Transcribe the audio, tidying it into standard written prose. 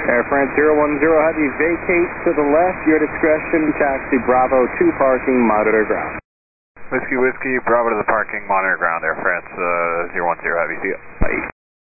Air France 010 Heavy, vacate to the left, your discretion, taxi Bravo 2 parking, monitor ground. Whiskey, Bravo to the parking, monitor ground, Air France 010 Heavy, see ya. Bye.